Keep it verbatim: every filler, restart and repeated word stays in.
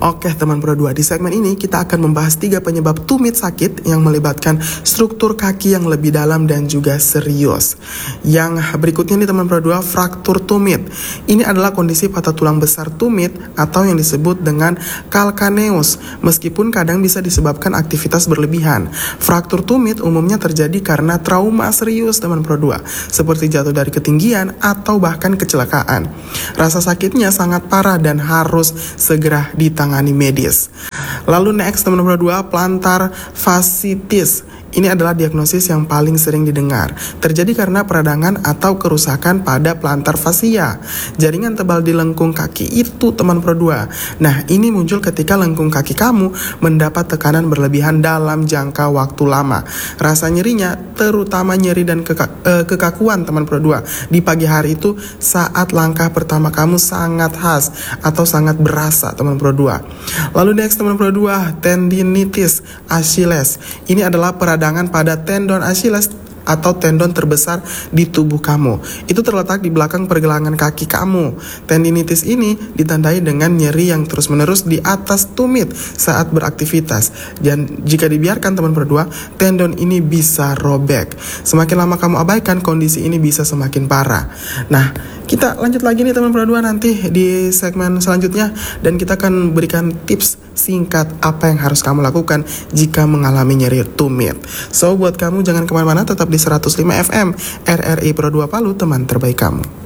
Oke teman Pro dua, di segmen ini kita akan membahas tiga penyebab tumit sakit yang melibatkan struktur kaki yang lebih dalam dan juga serius. Yang berikutnya nih teman Pro dua, fraktur tumit. Ini adalah kondisi patah tulang besar tumit atau yang disebut dengan calcaneus, meskipun kadang bisa disebabkan aktivitas berlebihan. Fraktur tumit umumnya terjadi karena trauma serius teman Pro dua, seperti jatuh dari ketinggian atau bahkan kecelakaan. Rasa sakitnya sangat parah dan harus segera ditangani medis. Lalu next teman Pro dua, plantar fasciitis. Ini adalah diagnosis yang paling sering didengar. Terjadi karena peradangan atau kerusakan pada plantar fascia, jaringan tebal di lengkung kaki itu teman Pro dua. Nah, ini muncul ketika lengkung kaki kamu mendapat tekanan berlebihan dalam jangka waktu lama. Rasa nyerinya terutama nyeri dan keka- eh, kekakuan teman Pro dua di pagi hari itu saat langkah pertama kamu sangat khas atau sangat berasa teman Pro dua. Lalu next teman Pro dua, tendinitis Achilles. Ini adalah peradangan pada tendon Achilles atau tendon terbesar di tubuh kamu. Itu terletak di belakang pergelangan kaki kamu. Tendinitis ini ditandai dengan nyeri yang terus-menerus di atas tumit saat beraktivitas. Dan jika dibiarkan teman Pro dua, tendon ini bisa robek. Semakin lama kamu abaikan, kondisi ini bisa semakin parah. Nah, kita lanjut lagi nih teman Pro dua nanti di segmen selanjutnya, dan kita akan berikan tips singkat apa yang harus kamu lakukan jika mengalami nyeri tumit. So buat kamu jangan kemana-mana, tetap di seratus lima F M R R I Pro dua Palu, teman terbaik kamu.